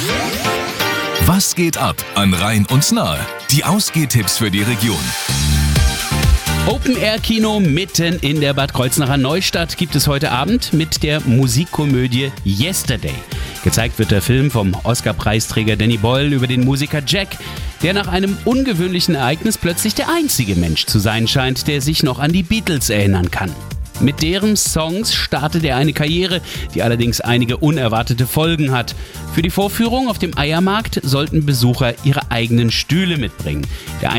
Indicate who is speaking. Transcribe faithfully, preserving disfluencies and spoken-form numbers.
Speaker 1: Was geht ab an Rhein und Nahe? Die Ausgehtipps für die Region.
Speaker 2: Open-Air-Kino mitten in der Bad Kreuznacher Neustadt gibt es heute Abend mit der Musikkomödie Yesterday. Gezeigt wird der Film vom Oscar-Preisträger Danny Boyle über den Musiker Jack, der nach einem ungewöhnlichen Ereignis plötzlich der einzige Mensch zu sein scheint, der sich noch an die Beatles erinnern kann. Mit deren Songs startet er eine Karriere, die allerdings einige unerwartete Folgen hat. Für die Vorführung auf dem Eiermarkt sollten Besucher ihre eigenen Stühle mitbringen. Der